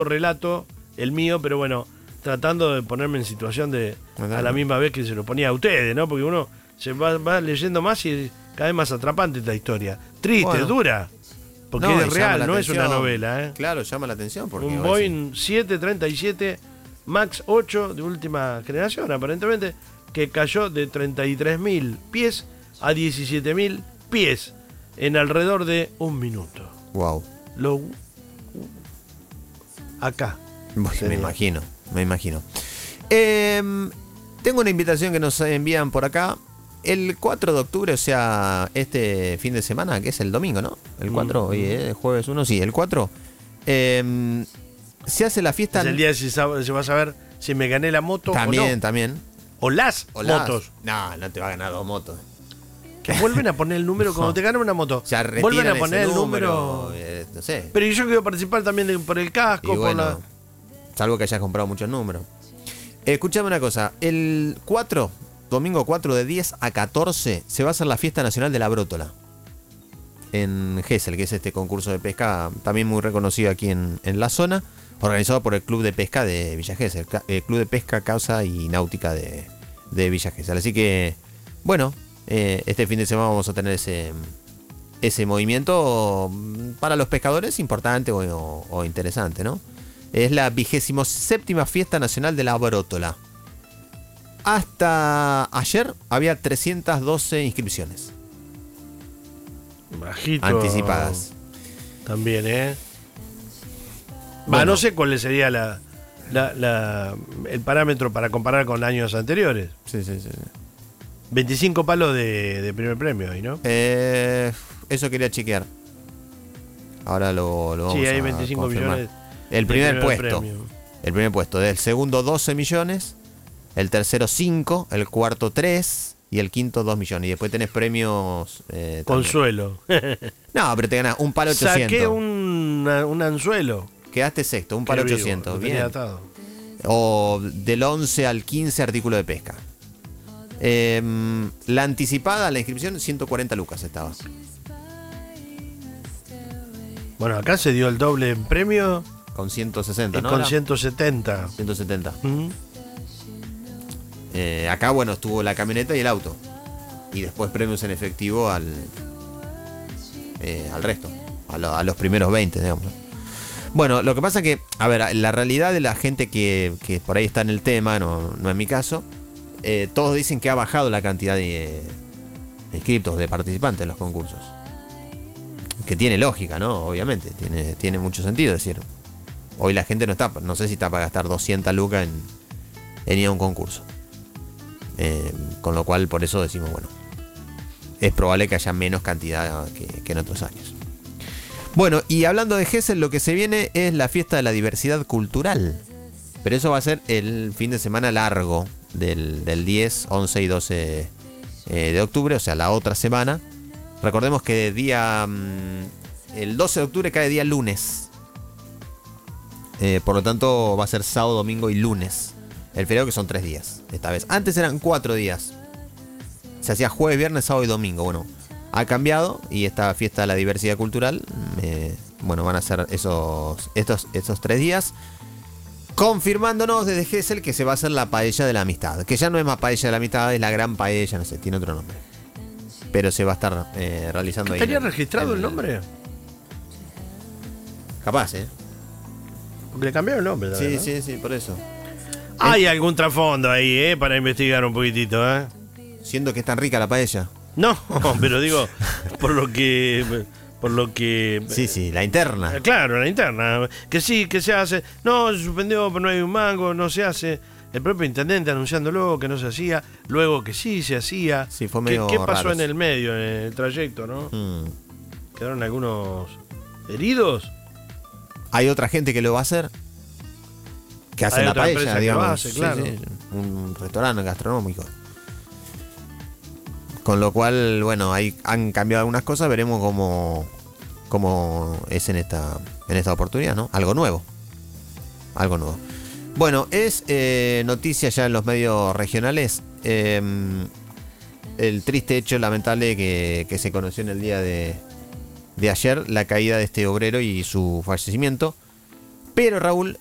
relato el mío, pero bueno, tratando de ponerme en situación de a la misma vez que se lo ponía a ustedes, ¿no? Porque uno se va leyendo más y es cada vez más atrapante esta historia. Triste, Bueno. dura, porque No, y es llama real, la no es una atención. novela, ¿eh? Claro, llama la atención porque Un a veces- Boeing 737 MAX 8 de última generación, aparentemente, que cayó de 33.000 pies a 17.000 pies en alrededor de un minuto. Wow. Acá. Me Sería. me imagino. Tengo una invitación que nos envían por acá. El 4 de octubre, o sea, este fin de semana, que es el domingo, ¿no? El 4, hoy es jueves 1, sí, el 4. Se hace la fiesta... Es el día de si se va a saber si me gané la moto También, o no. también. O las Hola. motos. No, no te va a ganar 2 motos. Que vuelven a poner el número cuando te ganan una moto. O sea, vuelven retiran a poner ese el número. no sé. Pero yo quiero participar también por el casco, Y bueno, por la. salvo que hayas comprado muchos números. Escuchame una cosa. El 4, domingo 4 de 10 a 14, se va a hacer la Fiesta Nacional de la Brótola. En Gesell, que es este concurso de pesca también muy reconocido aquí en la zona. Organizado por el Club de Pesca de Villa Gesell. El Club de Pesca, Causa y Náutica de Villa Gesell. Así que, bueno, este fin de semana vamos a tener ese movimiento para los pescadores importante o interesante, ¿no? Es la 27ª Fiesta Nacional de la Brótola. Hasta ayer había 312 inscripciones Bajito. anticipadas. También, ¿eh? Bueno. No sé cuál sería el parámetro para comparar con años anteriores. Sí. 25 palos de primer premio ahí, ¿no? Eso quería chequear. Ahora lo vamos Sí, hay a 25 confirmar. millones. El primer de puesto. premio. El primer puesto. Del segundo 12 millones. El tercero 5. El cuarto 3. Y el quinto 2 millones. Y después tenés premios. También. Consuelo. No, pero te ganás un palo 800. Saqué un anzuelo. Quedaste sexto, un palo Qué vivo, 800. lo Bien. tenía atado. O del 11 al 15 artículo de pesca. La anticipada, la inscripción, 140 lucas estaba. Bueno, acá se dio el doble en premio Con 160, y ¿no? con Era 170. 170. Ujú. Acá, bueno, estuvo la camioneta y el auto. Y después premios en efectivo al resto. A los primeros 20, digamos. Bueno, lo que pasa que, a ver, la realidad de la gente que por ahí está en el tema, no es mi caso, todos dicen que ha bajado la cantidad de inscriptos, de participantes en los concursos. Que tiene lógica, ¿no? Obviamente, tiene mucho sentido decir. Hoy la gente no sé si está para gastar 200 lucas en ir a un concurso. Con lo cual, por eso decimos, bueno, es probable que haya menos cantidad que en otros años. Bueno, y hablando de Gesell, lo que se viene es la fiesta de la diversidad cultural. Pero eso va a ser el fin de semana largo del 10, 11 y 12 de octubre, o sea, la otra semana. Recordemos que el 12 de octubre cae día lunes. Por lo tanto, va a ser sábado, domingo y lunes. El feriado, que son 3 días esta vez. Antes eran 4 días. Se hacía jueves, viernes, sábado y domingo. Bueno, ha cambiado y esta fiesta de la diversidad cultural, bueno, van a ser estos 3 días. Confirmándonos desde Gesell que se va a hacer la paella de la amistad. Que ya no es más paella de la amistad, es la gran paella, no sé, tiene otro nombre. Pero se va a estar realizando ahí. ¿Estaría registrado el nombre? Capaz, ¿eh? Porque le cambiaron el nombre. Sí, ¿no? sí, por eso. Hay algún trasfondo ahí, para investigar un poquitito, ¿eh? Siendo que es tan rica la paella. No, pero digo, por lo que... Sí, la interna. Claro, la interna. Que sí, que se hace. No, se suspendió, pero no hay un mango, no se hace. El propio intendente anunciándolo que no se hacía. Luego que sí se hacía. Sí, fue medio ¿Qué pasó raros. en el medio, en el trayecto, no? ¿Quedaron algunos heridos? Hay otra gente que lo va a hacer. Que hace Hay la otra empresa paella, que digamos. lo hace, claro. Sí, un restaurante gastronómico. Con lo cual, bueno, ahí han cambiado algunas cosas. Veremos cómo es en esta oportunidad, ¿no? Algo nuevo. Bueno, es noticia ya en los medios regionales. El triste hecho lamentable que se conoció en el día de ayer, la caída de este obrero y su fallecimiento Pero Raúl,